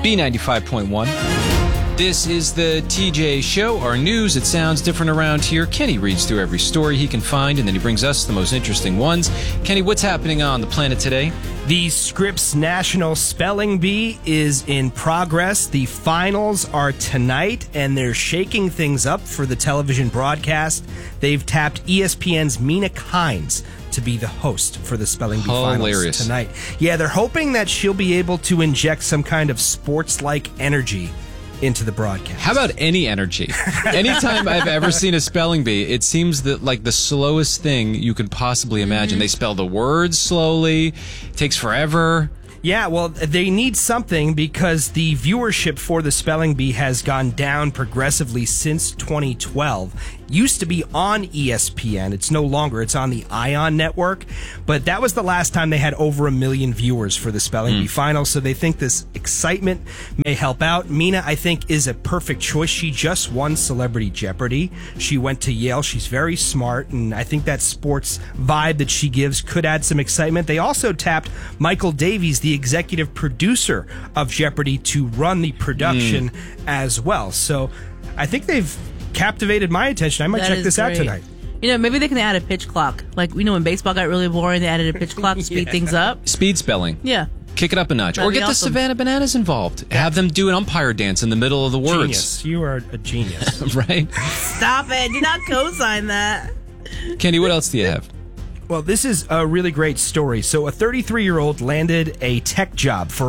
B95.1. This is the TJ Show, our news. It sounds different around here. Kenny reads through every story he can find, and then he brings us the most interesting ones. Kenny, what's happening on the planet today? The Scripps National Spelling Bee is in progress. The finals are tonight, and they're shaking things up for the television broadcast. They've tapped ESPN's Mina Kimes to be the host for the Spelling Bee finals tonight. Yeah, they're hoping that she'll be able to inject some kind of sports-like energy into the broadcast. How about any energy? Anytime I've ever seen a spelling bee, it seems that like the slowest thing you could possibly imagine. They spell the words slowly. It takes forever. Yeah, well, they need something because the viewership for the Spelling Bee has gone down progressively since 2012. Used to be on ESPN. It's no longer. It's on the ION network. But that was the last time they had over 1 million viewers for the Spelling Bee finals, so they think this excitement may help out. Mina, I think, is a perfect choice. She just won Celebrity Jeopardy. She went to Yale. She's very smart, and I think that sports vibe that she gives could add some excitement. They also tapped Michael Davies, the executive producer of Jeopardy, to run the production as well. So I think they've captivated my attention. I might check this out tonight. You know, maybe they can add a pitch clock. Like, you know, when baseball got really boring, they added a pitch clock to speed things up. Speed spelling. Yeah. Kick it up a notch. That'd or get be the awesome. Savannah Bananas involved. Have them do an umpire dance in the middle of the words. Genius. You are a genius. Right? Stop it. Do not co-sign that. Kenny, what else do you have? Well, this is a really great story. So a 33-year-old landed a tech job for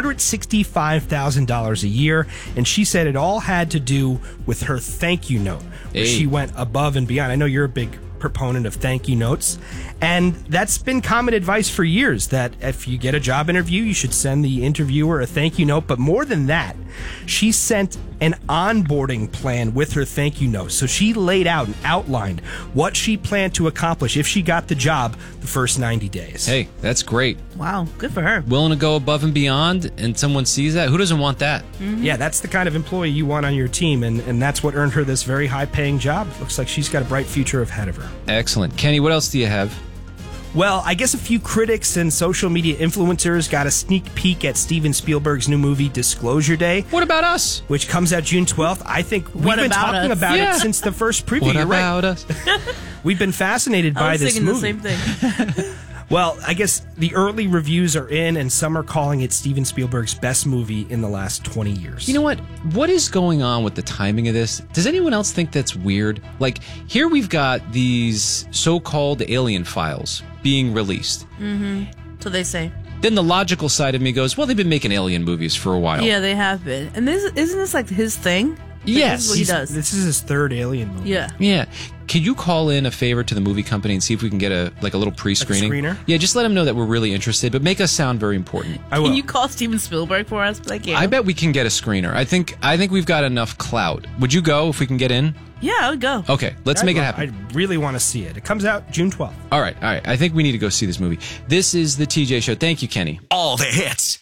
$165,000 a year, and she said it all had to do with her thank you note, where she went above and beyond. I know you're a big proponent of thank you notes, and that's been common advice for years, that if you get a job interview, you should send the interviewer a thank you note. But more than that, she sent an onboarding plan with her thank you note. So she laid out and outlined what she planned to accomplish if she got the job the first 90 days. Hey, that's great. Wow, good for her. Willing to go above and beyond, and someone sees that? Who doesn't want that? Yeah, that's the kind of employee you want on your team, and that's what earned her this very high-paying job. Looks like she's got a bright future ahead of her. Excellent. Kenny, what else do you have? Well, I guess a few critics and social media influencers got a sneak peek at Steven Spielberg's new movie, Disclosure Day. What about us? Which comes out June 12th. I think we've been talking about it since the first preview. What You're about right. us? We've been fascinated by this movie. I was thinking the same thing. Well, I guess the early reviews are in, and some are calling it Steven Spielberg's best movie in the last 20 years. You know what? What is going on with the timing of this? Does anyone else think that's weird? Like, here we've got these so-called alien files being released. So they say. Then the logical side of me goes, well, they've been making alien movies for a while. Yeah, they have been. And isn't this like his thing? Like, Yes. This is what he does. This is his third Alien movie. Yeah. Yeah. Could you call in a favor to the movie company and see if we can get a little pre-screening? Like a screener? Yeah, just let them know that we're really interested, but make us sound very important. I will. Can you call Steven Spielberg for us? Like, yeah. I bet we can get a screener. I think we've got enough clout. Would you go if we can get in? Yeah, I would go. Okay, let's make it happen. I really want to see it. It comes out June 12th. All right. I think we need to go see this movie. This is the TJ Show. Thank you, Kenny. All the hits.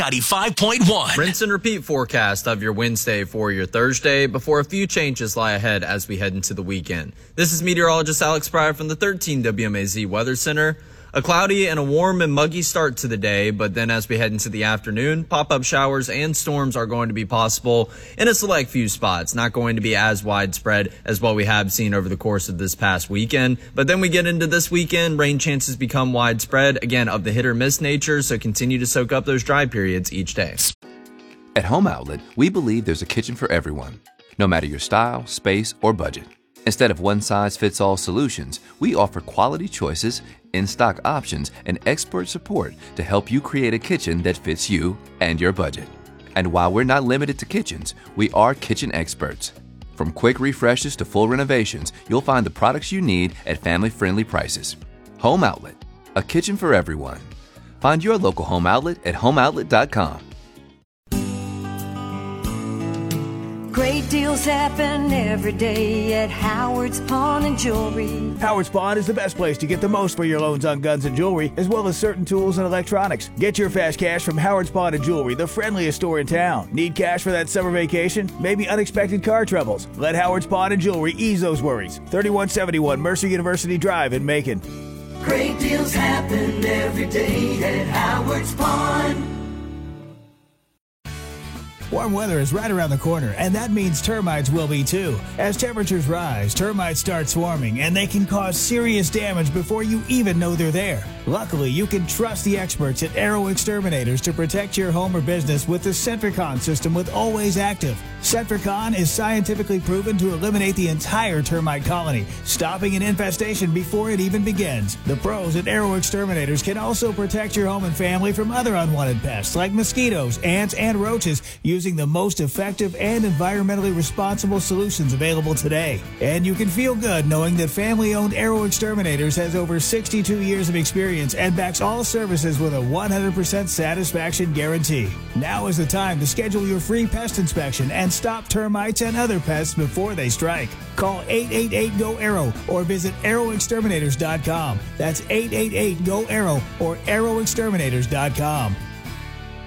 B95.1. Rinse and repeat forecast of your Wednesday for your Thursday before a few changes lie ahead as we head into the weekend. This is meteorologist Alex Pryor from the 13 WMAZ Weather Center. A cloudy and a warm and muggy start to the day, but then as we head into the afternoon, pop-up showers and storms are going to be possible in a select few spots. Not going to be as widespread as what we have seen over the course of this past weekend. But then we get into this weekend, rain chances become widespread, again, of the hit or miss nature, so continue to soak up those dry periods each day. At Home Outlet, we believe there's a kitchen for everyone, no matter your style, space, or budget. Instead of one-size-fits-all solutions, we offer quality choices, in-stock options, and expert support to help you create a kitchen that fits you and your budget. And while we're not limited to kitchens, we are kitchen experts. From quick refreshes to full renovations, you'll find the products you need at family-friendly prices. Home Outlet, a kitchen for everyone. Find your local Home Outlet at homeoutlet.com. Great deals happen every day at Howard's Pawn and Jewelry. Howard's Pawn is the best place to get the most for your loans on guns and jewelry, as well as certain tools and electronics. Get your fast cash from Howard's Pawn and Jewelry, the friendliest store in town. Need cash for that summer vacation? Maybe unexpected car troubles? Let Howard's Pawn and Jewelry ease those worries. 3171 Mercer University Drive in Macon. Great deals happen every day at Howard's Pawn. Warm weather is right around the corner, and that means termites will be too. As temperatures rise, termites start swarming, and they can cause serious damage before you even know they're there. Luckily, you can trust the experts at Arrow Exterminators to protect your home or business with the Centricon system with Always Active. Centricon is scientifically proven to eliminate the entire termite colony, stopping an infestation before it even begins. The pros at Arrow Exterminators can also protect your home and family from other unwanted pests like mosquitoes, ants, and roaches using the most effective and environmentally responsible solutions available today. And you can feel good knowing that family-owned Arrow Exterminators has over 62 years of experience and backs all services with a 100% satisfaction guarantee. Now is the time to schedule your free pest inspection and stop termites and other pests before they strike. Call 888-GO-ARROW or visit arrowexterminators.com. That's 888-GO-ARROW or arrowexterminators.com.